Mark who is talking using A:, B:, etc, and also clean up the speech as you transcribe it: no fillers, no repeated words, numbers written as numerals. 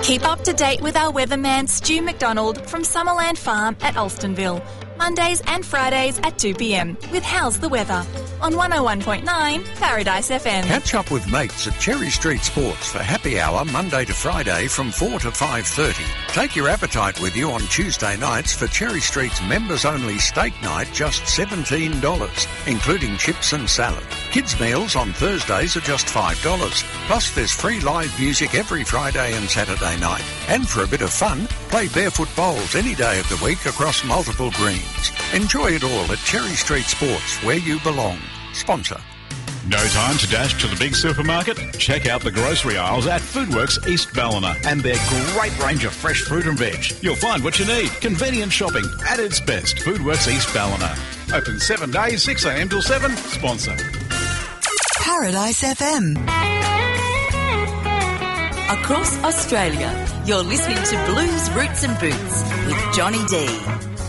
A: Keep up to date with our weatherman Stu McDonald from Summerland Farm at Alstonville, Mondays and Fridays at 2 p.m. with How's the Weather on 101.9 Paradise FM.
B: Catch up with mates at Cherry Street Sports for happy hour Monday to Friday from 4 to 5:30. Take your appetite with you on Tuesday nights for Cherry Street's members-only steak night, just $17, including chips and salad. Kids' meals on Thursdays are just $5. Plus, there's free live music every Friday and Saturday night. And for a bit of fun, play barefoot bowls any day of the week across multiple greens. Enjoy it all at Cherry Street Sports, where you belong. Sponsor.
C: No time to dash to the big supermarket? Check out the grocery aisles at Foodworks East Ballina and their great range of fresh fruit and veg. You'll find what you need. Convenient shopping at its best. Foodworks East Ballina. Open 7 days, 6 a.m. till 7. Sponsor.
D: Paradise FM.
E: Across Australia, you're listening to Blues Roots and Boots with Johnny D.